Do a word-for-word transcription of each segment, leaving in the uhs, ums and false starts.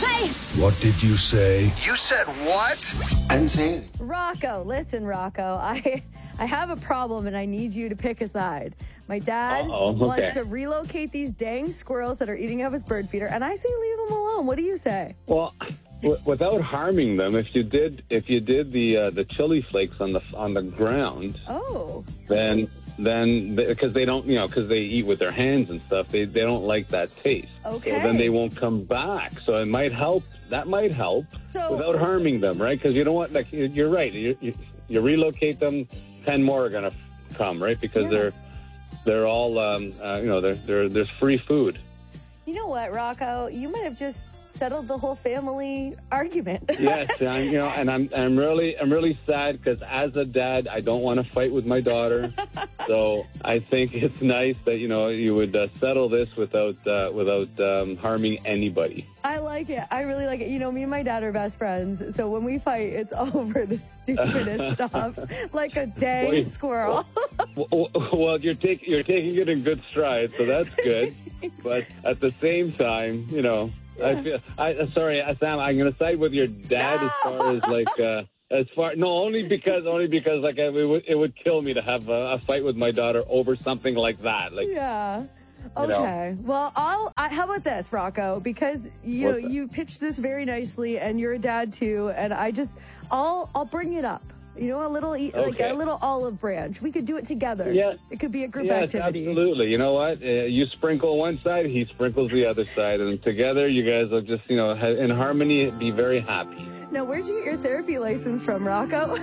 say? What did you say? You said what? I didn't say anything. Rocco, listen, Rocco, I I have a problem and I need you to pick a side. My dad Uh-oh, okay. wants to relocate these dang squirrels that are eating up his bird feeder, and I say leave them alone. What do you say? Well, w- without harming them, if you did, if you did the uh, the chili flakes on the on the ground, Oh. then then because they don't, you know, because they eat with their hands and stuff, they they don't like that taste. Okay. So then they won't come back. So it might help. That might help So- without harming them, right? Because you don't want, like, you're right. You, you, you relocate them, ten more are gonna come, right? Because Yeah. they're they're all, um, uh, you know, they're, they're, there's free food. You know what, Rocco? You might have just settled the whole family argument. Yes, I'm, you know, and I'm I'm really I'm really sad because as a dad, I don't want to fight with my daughter. So I think it's nice that you know you would uh, settle this without uh, without um, harming anybody. I like it. I really like it. You know, me and my dad are best friends. So when we fight, it's over the stupidest stuff, like a dang Well, squirrel. Well, well, you're taking you're taking it in good stride, so that's good. But at the same time, you know. I feel. I sorry, Sam. I'm going to side with your dad No! as far as like uh, as far. No, only because only because like I, it, would, it would kill me to have a, a fight with my daughter over something like that. Like Yeah. You know. Okay. Well, I'll. I, how about this, Rocco? Because you know What's that? you pitched this very nicely, and you're a dad too. And I just, I'll, I'll bring it up. You know, a little, e- like Okay. a little olive branch. We could do it together. Yeah. It could be a group yes, activity. absolutely. You know what? Uh, you sprinkle one side, he sprinkles the other side, and together you guys will just you know ha- in harmony, be very happy. Now, where'd you get your therapy license from, Rocco?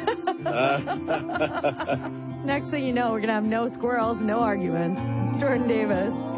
Uh, Next thing you know, we're gonna have no squirrels, no arguments. It's Jordan Davis.